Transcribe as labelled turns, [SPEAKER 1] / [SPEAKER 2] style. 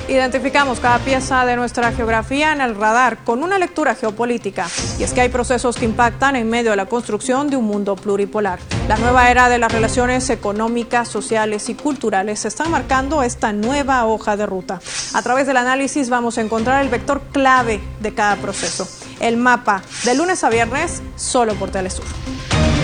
[SPEAKER 1] Identificamos cada pieza de nuestra geografía en el radar con una lectura geopolítica. Y es que hay procesos que impactan en medio de la construcción de un mundo pluripolar. La nueva era de las relaciones económicas, sociales y culturales está marcando esta nueva hoja de ruta. A través del análisis vamos a encontrar el vector clave de cada proceso. El mapa, de lunes a viernes, solo por Telesur.